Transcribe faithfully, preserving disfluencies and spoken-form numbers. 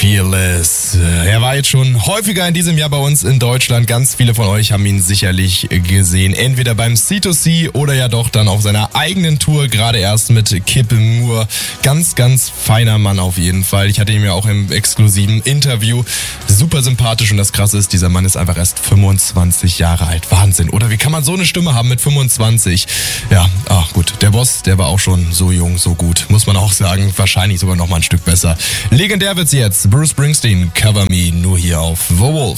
Fearless. Er war jetzt schon häufiger in diesem Jahr bei uns in Deutschland. Ganz viele von euch haben ihn sicherlich gesehen. Entweder beim C zwei C oder ja doch dann auf seiner eigenen Tour. Gerade erst mit Kip Moore. Ganz, ganz feiner Mann auf jeden Fall. Ich hatte ihn ja auch im exklusiven Interview. Super sympathisch und das Krasse ist, dieser Mann ist einfach erst fünfundzwanzig Jahre alt. Wahnsinn. Oder wie kann man so eine Stimme haben mit fünfundzwanzig? Ja, ach gut. Der Boss, der war auch schon so jung, so gut. Muss man auch sagen. Wahrscheinlich sogar noch mal ein Stück besser. Legendär wird's jetzt. Bruce Springsteen, Cover Me, nur hier auf The Wolf.